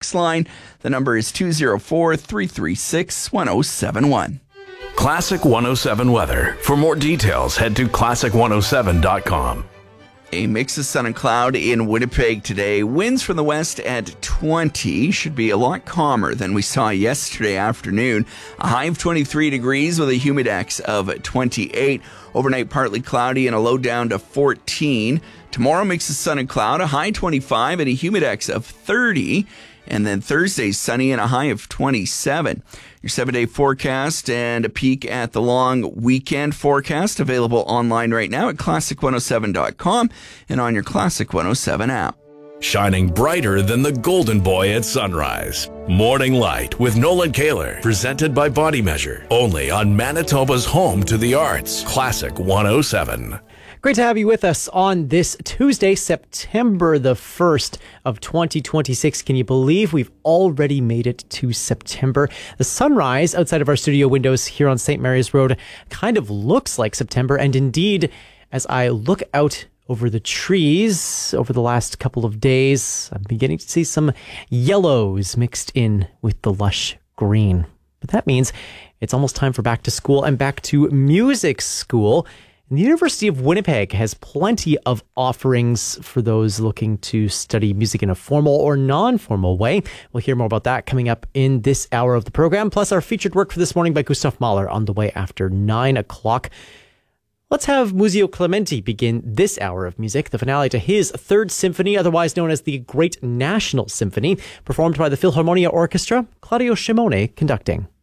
text line. The number is 204-336-1071. Classic 107 weather. For more details, head to classic107.com. A mix of sun and cloud in Winnipeg today. Winds from the west at 20. Should be a lot calmer than we saw yesterday afternoon. A high of 23 degrees with a humidex of 28. Overnight partly cloudy and a low down to 14. Tomorrow mix of sun and cloud. A high 25 and a humidex of 30. And then Thursday, sunny and a high of 27. Your 7-day forecast and a peek at the long weekend forecast available online right now at classic107.com and on your Classic 107 app. Shining brighter than the golden boy at sunrise. Morning Light with Nolan Kaler. Presented by Body Measure. Only on Manitoba's home to the arts. Classic 107. Great to have you with us on this Tuesday, September the 1st of 2026. Can you believe we've already made it to September? The sunrise outside of our studio windows here on St. Mary's Road kind of looks like September. And indeed, as I look out over the trees over the last couple of days, I'm beginning to see some yellows mixed in with the lush green. But that means it's almost time for back to school and back to music school. And the University of Winnipeg has plenty of offerings for those looking to study music in a formal or non-formal way. We'll hear more about that coming up in this hour of the program, plus our featured work for this morning by Gustav Mahler on the way after 9 o'clock. Let's have Muzio Clementi begin this hour of music, the finale to his Third Symphony, otherwise known as the Great National Symphony, performed by the Philharmonia Orchestra, Claudio Scimone conducting.